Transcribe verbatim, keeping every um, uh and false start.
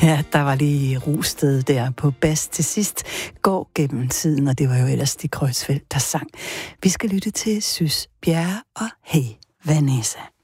Ja, der var lige Rusted der på bas til sidst. Går gennem tiden, og det var jo ellers de Kreuzfeldt, der sang. Vi skal lytte til Sys Bjerre og Hey Vanessa.